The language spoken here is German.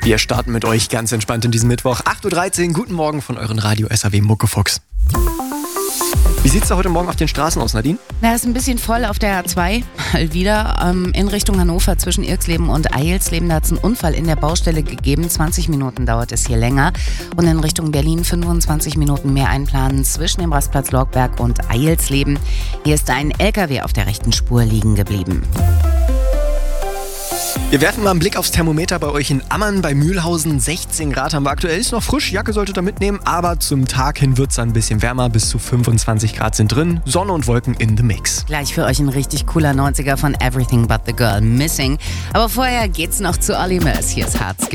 Wir starten mit euch ganz entspannt in diesen Mittwoch. 8.13 Uhr, guten Morgen von euren Radio SAW Muckefuchs. Wie sieht's da heute Morgen auf den Straßen aus, Nadine? Na, ist ein bisschen voll auf der A2, mal wieder in Richtung Hannover zwischen Irksleben und Eilsleben. Da hat es einen Unfall in der Baustelle gegeben. 20 Minuten dauert es hier länger. Und in Richtung Berlin 25 Minuten mehr einplanen zwischen dem Rastplatz Lorgberg und Eilsleben. Hier ist ein LKW auf der rechten Spur liegen geblieben. Wir werfen mal einen Blick aufs Thermometer bei euch in Ammann bei Mühlhausen. 16 Grad haben wir aktuell. Ist noch frisch, Jacke solltet ihr mitnehmen, aber zum Tag hin wird es dann ein bisschen wärmer. Bis zu 25 Grad sind drin. Sonne und Wolken in the mix. Gleich für euch ein richtig cooler 90er von Everything But The Girl Missing. Aber vorher geht's noch zu Olly Murs. Hier ist Hartz.